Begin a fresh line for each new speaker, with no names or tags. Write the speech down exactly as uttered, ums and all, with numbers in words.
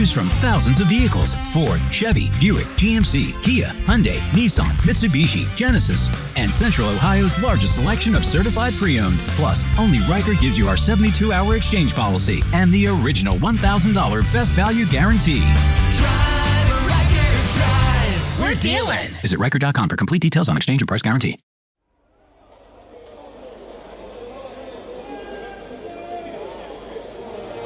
Choose from thousands of vehicles: Ford, Chevy, Buick, G M C, Kia, Hyundai, Nissan, Mitsubishi, Genesis, and Central Ohio's largest selection of certified pre-owned. Plus, only Riker gives you our seventy-two hour exchange policy and the original one thousand dollars best value guarantee.
Drive, Riker, drive. We're dealing.
Visit Riker dot com for complete details on exchange and price guarantee.